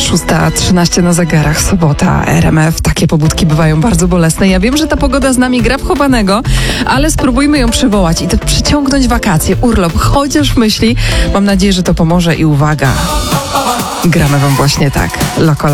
6:13 na zegarach, sobota, RMF. Takie pobudki bywają bardzo bolesne. Ja wiem, że ta pogoda z nami gra w chowanego, ale spróbujmy ją przywołać i przyciągnąć wakacje, urlop, chociaż myśli. Mam nadzieję, że to pomoże i uwaga, gramy wam właśnie tak. Loco.